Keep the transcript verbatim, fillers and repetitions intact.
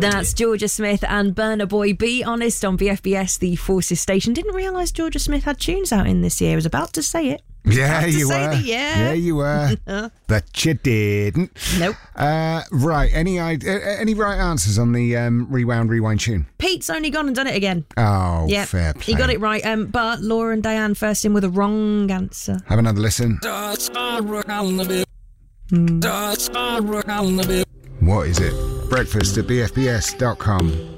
That's Georgia Smith and Burna Boy. Be Honest on B F B S, the Forces station. Didn't realise Georgia Smith had tunes out in this year. I was about to say it. Yeah, you were. The, yeah. yeah, you were. But you didn't. Nope. Uh, right. Any uh, any right answers on the um, rewound rewind tune? Pete's only gone and done it again. Oh, yeah, fair play. He got it right. Um, but Laura and Diane first in with a wrong answer. Have another listen. Mm. What is it? Breakfast at B F B S dot com.